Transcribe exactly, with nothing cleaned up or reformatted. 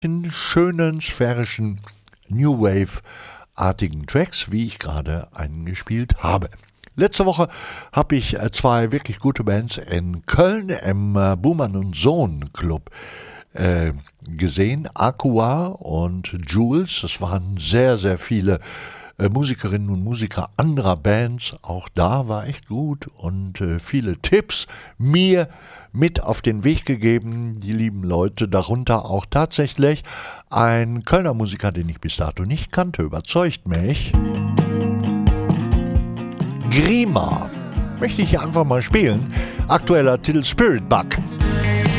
in schönen, sphärischen New Wave-artigen Tracks, wie ich gerade einen gespielt habe. Letzte Woche habe ich zwei wirklich gute Bands in Köln im Buhmann und Sohn Club äh, gesehen. Aqua und Jules. Es waren sehr, sehr viele äh, Musikerinnen und Musiker anderer Bands. Auch da war echt gut und äh, viele Tipps mir mit auf den Weg gegeben, die lieben Leute, darunter auch tatsächlich ein Kölner Musiker, den ich bis dato nicht kannte, überzeugt mich. Grima möchte ich hier einfach mal spielen. Aktueller Titel Spirit Bug.